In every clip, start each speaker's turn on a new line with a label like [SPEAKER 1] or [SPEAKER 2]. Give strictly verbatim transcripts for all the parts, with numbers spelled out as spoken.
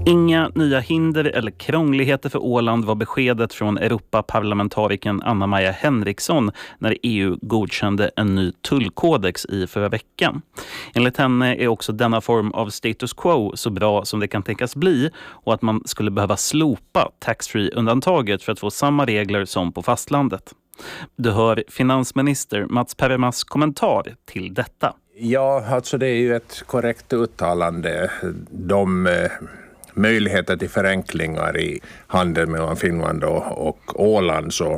[SPEAKER 1] Inga nya hinder eller krångligheter för Åland var beskedet från Europaparlamentarikern Anna-Maja Henriksson när E U godkände en ny tullkodex i förra veckan. Enligt henne är också denna form av status quo så bra som det kan tänkas bli och att man skulle behöva slopa tax-free-undantaget för att få samma regler som på fastlandet. Du hör finansminister Mats Peremas kommentar till detta.
[SPEAKER 2] Ja, alltså det är ju ett korrekt uttalande. De eh, möjligheter till förenklingar i handel mellan Finland och, och Åland så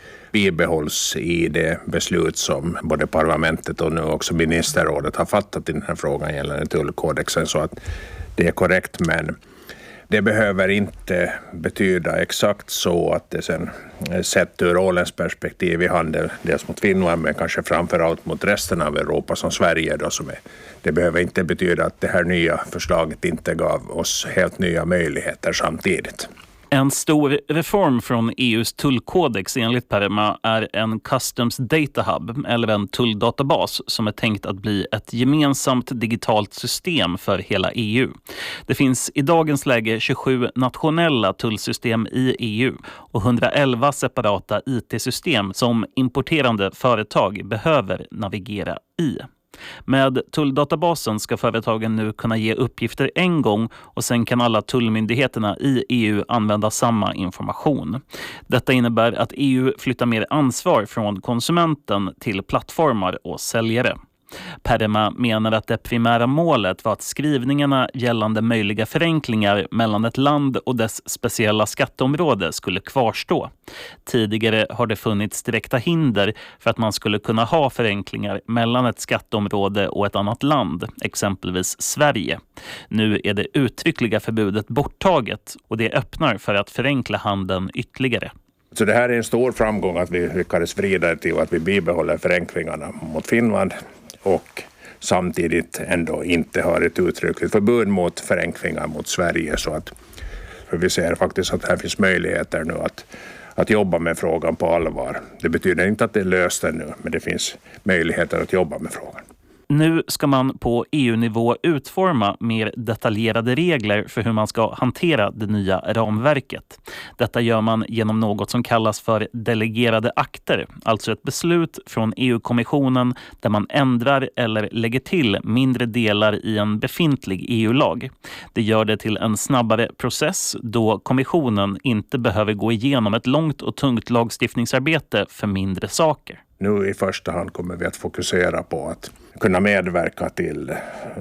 [SPEAKER 2] bibehålls i det beslut som både parlamentet och nu också ministerrådet har fattat i den här frågan gällande tullkodexen, så att det är korrekt, men det behöver inte betyda exakt så att det sen sett ur Ålands perspektiv i handel dels mot Finland men kanske framförallt mot resten av Europa som Sverige då som är. Det behöver inte betyda att det här nya förslaget inte gav oss helt nya möjligheter samtidigt.
[SPEAKER 1] En stor reform från E U:s tullkodex enligt Perema är en Customs Data Hub eller en tulldatabas som är tänkt att bli ett gemensamt digitalt system för hela E U. Det finns i dagens läge tjugosju nationella tullsystem i E U och hundraelva separata I T-system som importerande företag behöver navigera i. Med tulldatabasen ska företagen nu kunna ge uppgifter en gång och sen kan alla tullmyndigheterna i E U använda samma information. Detta innebär att E U flyttar mer ansvar från konsumenten till plattformar och säljare. Perema menar att det primära målet var att skrivningarna gällande möjliga förenklingar mellan ett land och dess speciella skatteområde skulle kvarstå. Tidigare har det funnits direkta hinder för att man skulle kunna ha förenklingar mellan ett skatteområde och ett annat land, exempelvis Sverige. Nu är det uttryckliga förbudet borttaget och det öppnar för att förenkla handeln ytterligare.
[SPEAKER 2] Så det här är en stor framgång att vi lyckades vrida till att vi bibehåller förenklingarna mot Finland och samtidigt ändå inte har ett uttryckligt förbud mot förenklingar mot Sverige, så att för vi ser faktiskt att här finns möjligheter nu att, att jobba med frågan på allvar. Det betyder inte att det är löst ännu, men det finns möjligheter att jobba med frågan.
[SPEAKER 1] Nu ska man på E U-nivå utforma mer detaljerade regler för hur man ska hantera det nya ramverket. Detta gör man genom något som kallas för delegerade akter, alltså ett beslut från E U-kommissionen där man ändrar eller lägger till mindre delar i en befintlig E U-lag. Det gör det till en snabbare process då kommissionen inte behöver gå igenom ett långt och tungt lagstiftningsarbete för mindre saker.
[SPEAKER 2] Nu i första hand kommer vi att fokusera på att kunna medverka till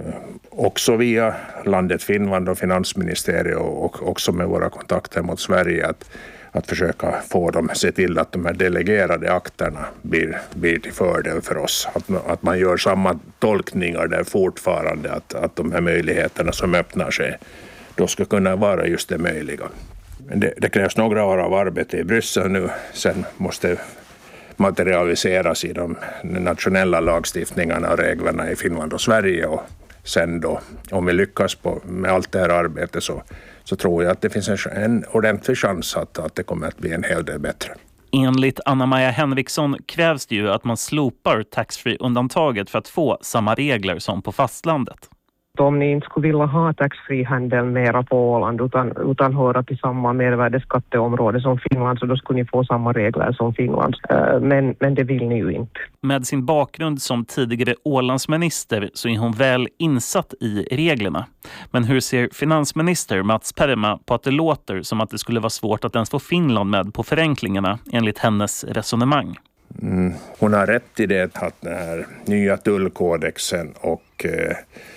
[SPEAKER 2] också via landet Finland och finansministeriet och också med våra kontakter mot Sverige att, att försöka få dem, se till att de här delegerade akterna blir, blir till fördel för oss. Att, att man gör samma tolkningar där fortfarande, att, att de här möjligheterna som öppnar sig då ska kunna vara just det möjliga. Men det, det krävs några år av arbete i Bryssel nu, sen måste materialiseras i de nationella lagstiftningarna och reglerna i Finland och Sverige, och sen då om vi lyckas på, med allt det här arbetet så, så tror jag att det finns en, en ordentlig chans att, att det kommer att bli en hel del bättre.
[SPEAKER 1] Enligt Anna-Maja Henriksson krävs det ju att man slopar tax-free-undantaget för att få samma regler som på fastlandet.
[SPEAKER 3] Om ni inte skulle vilja ha tax-free-handel mera på Åland utan, utan höra till samma mervärdeskatteområde som Finland, så då skulle ni få samma regler som Finland. Men, men det vill ni ju inte.
[SPEAKER 1] Med sin bakgrund som tidigare Ålandsminister så är hon väl insatt i reglerna. Men hur ser finansminister Mats Perema på att det låter som att det skulle vara svårt att ens få Finland med på förenklingarna enligt hennes resonemang?
[SPEAKER 2] Mm, hon har rätt i det att den här nya tullkodexen och eh,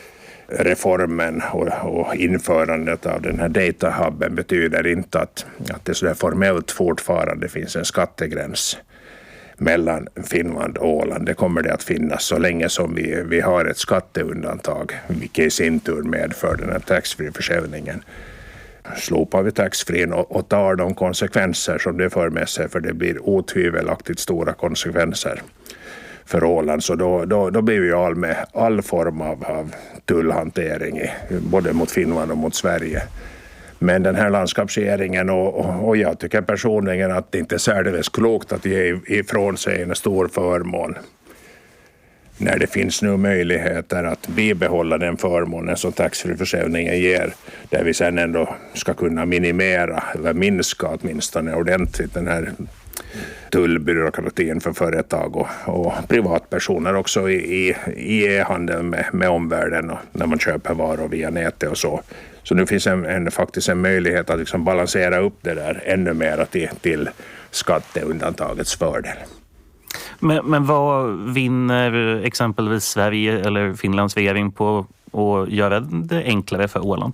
[SPEAKER 2] reformen och, och införandet av den här datahubben betyder inte att, att det så där formellt fortfarande finns en skattegräns mellan Finland och Åland. Det kommer det att finnas så länge som vi, vi har ett skatteundantag, vilket i sin tur medför den här taxfree-försäljningen. Slopar vi taxfree och, och tar de konsekvenser som det för med sig, för det blir otvivelaktigt stora konsekvenser för Åland, så då, då, då blir vi all med all form av, av tullhantering i, både mot Finland och mot Sverige. Men den här landskapsregeringen och, och, och jag tycker personligen att det inte är särdeles klokt att ge ifrån sig en stor förmån när det finns nu möjligheter att bibehålla den förmånen som taxfree-försäljningen ger, där vi sen ändå ska kunna minimera eller minska åtminstone ordentligt den här tullbyråkratin för företag och, och privatpersoner också i, i, i e-handel med, med omvärlden och när man köper varor via nätet och så. Så nu finns en, en, faktiskt en möjlighet att liksom balansera upp det där ännu mer till, till skatteundantagets fördel.
[SPEAKER 1] Men, men vad vinner exempelvis Sverige eller Finlands regering på att göra det enklare för Åland?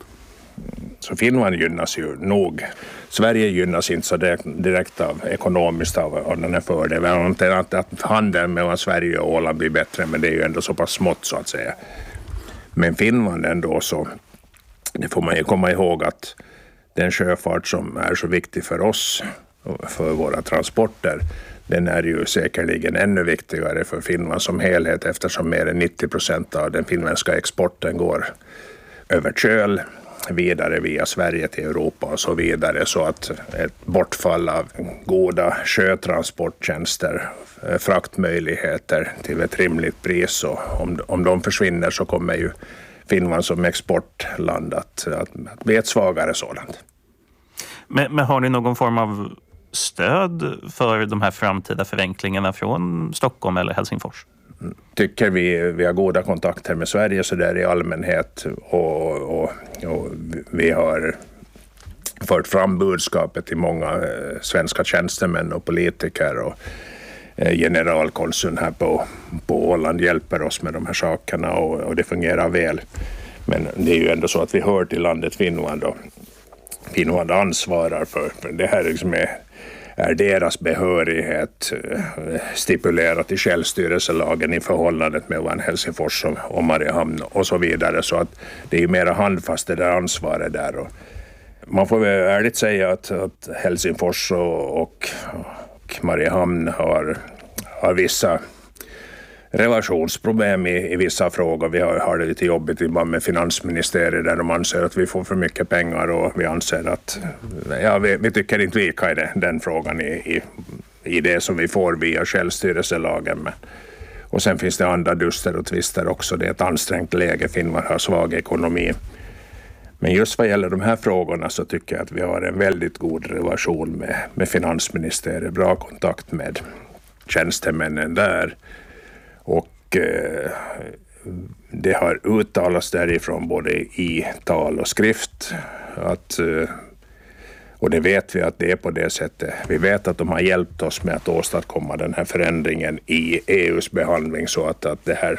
[SPEAKER 2] Så Finland gynnas ju nog. Sverige gynnas inte så direkt av ekonomiskt av, av den här fördelen. Att, att handeln mellan Sverige och Åland blir bättre, men det är ju ändå så pass smått så att säga. Men Finland ändå, så det får man ju komma ihåg att den sjöfart som är så viktig för oss och för våra transporter, den är ju säkerligen ännu viktigare för Finland som helhet, eftersom mer än nittio procent av den finländska exporten går över köl vidare via Sverige till Europa och så vidare, så att ett bortfall av goda sjötransporttjänster, fraktmöjligheter till ett rimligt pris, och om, om de försvinner så kommer ju Finland som exportland att, att, att bli ett svagare sådant.
[SPEAKER 1] Men, men har ni någon form av stöd för de här framtida förenklingarna från Stockholm eller Helsingfors?
[SPEAKER 2] Tycker vi, vi har goda kontakter med Sverige så där i allmänhet, och, och, och vi har fört fram budskapet till många eh, svenska tjänstemän och politiker, och eh, generalkonsuln här på, på Åland hjälper oss med de här sakerna, och, och det fungerar väl. Men det är ju ändå så att vi hör till landet Finland, och Finland ansvarar för, för det här liksom är är deras behörighet stipulerat i självstyrelselagen i förhållandet mellan Helsingfors och Mariehamn och så vidare, så att det är ju mera handfast det där ansvaret där. Och man får väl ärligt säga att, att Helsingfors och, och, och Mariehamn har, har vissa relationsproblem i, i vissa frågor. Vi har, har det lite jobbigt ibland med finansministeriet där de anser att vi får för mycket pengar, och vi anser att ja, vi, vi tycker inte lika i det, den frågan i, i, i det som vi får via självstyrelselagen. Men, och sen finns det andra duster och tvister också. Det är ett ansträngt läge, Finland har svag ekonomi. Men just vad gäller de här frågorna så tycker jag att vi har en väldigt god relation med, med finansministeriet, bra kontakt med tjänstemännen där. Och eh, det har uttalats därifrån både i tal och skrift att, eh, och det vet vi att det är på det sättet. Vi vet att de har hjälpt oss med att åstadkomma den här förändringen i E U:s behandling, så att, att det här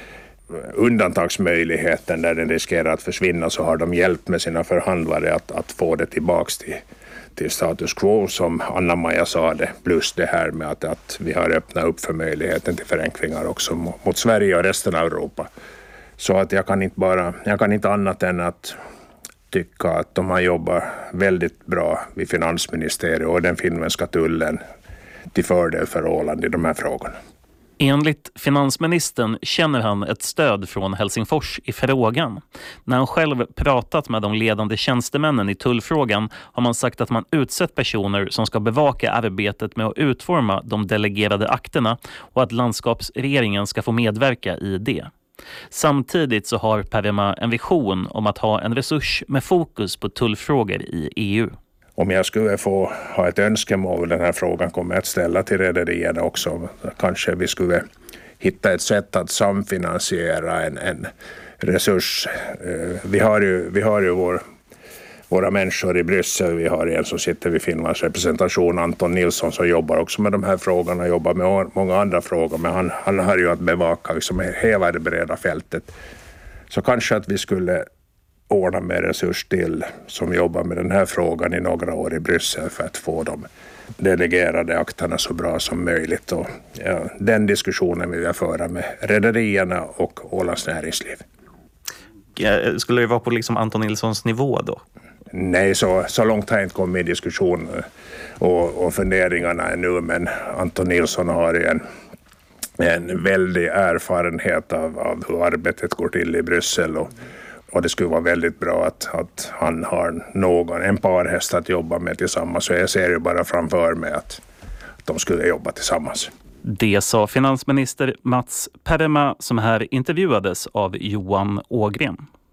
[SPEAKER 2] undantagsmöjligheten där den riskerar att försvinna, så har de hjälpt med sina förhandlare att, att få det tillbaks till till status quo som Anna-Maja sa det, plus det här med att, att vi har öppnat upp för möjligheten till förenklingar också mot, mot Sverige och resten av Europa. Så att jag kan inte bara, jag kan inte annat än att tycka att de har jobbat väldigt bra vid finansministeriet och den finländska tullen till fördel för Åland i de här frågorna.
[SPEAKER 1] Enligt finansministern känner han ett stöd från Helsingfors i frågan. När han själv pratat med de ledande tjänstemännen i tullfrågan har man sagt att man utsett personer som ska bevaka arbetet med att utforma de delegerade akterna, och att landskapsregeringen ska få medverka i det. Samtidigt så har Parema en vision om att ha en resurs med fokus på tullfrågor i E U.
[SPEAKER 2] Om jag skulle få ha ett önskemål, den här frågan kommer att ställa till rederierna också. Kanske vi skulle hitta ett sätt att samfinansiera en, en resurs. Vi har ju, vi har ju vår, våra människor i Bryssel. Vi har en som sitter vid Finlands representation, Anton Nilsson, som jobbar också med de här frågorna och jobbar med många andra frågor. Men han, han har ju att bevaka liksom hela det breda fältet. Så kanske att vi skulle ordna med resurs till som jobbar med den här frågan i några år i Bryssel för att få de delegerade akterna så bra som möjligt. Och, ja, den diskussionen vill jag föra med rederierna och Ålands näringsliv.
[SPEAKER 1] Skulle det vara på liksom Anton Nilssons nivå då?
[SPEAKER 2] Nej, så, så långt har jag inte kommit i diskussion och, och funderingarna ännu, men Anton Nilsson har en en väldig erfarenhet av, av hur arbetet går till i Bryssel, och Och det skulle vara väldigt bra att, att han har någon, en parhäst att jobba med tillsammans. Så jag ser ju bara framför mig att, att de skulle jobba tillsammans.
[SPEAKER 1] Det sa finansminister Mats Perma som här intervjuades av Johan Ågren.